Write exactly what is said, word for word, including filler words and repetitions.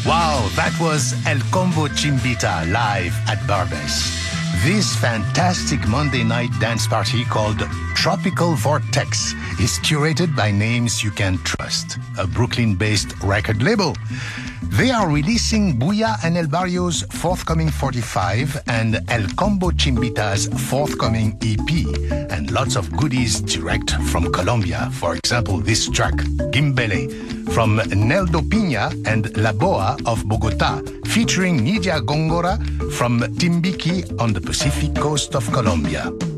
Wow, that was El Combo Chimbita live at Barbès. This fantastic Monday night dance party called Tropical Vortex is curated by names you can trust, a Brooklyn-based record label. They are releasing Booyah and El Barrio's forthcoming forty-five and El Combo Chimbita's forthcoming E P, and lots of goodies direct from Colombia. For example, this track, Gimbele, from Neldo Piña and La Boa of Bogota, featuring Nidia Gongora from Timbiqui on the Pacific coast of Colombia.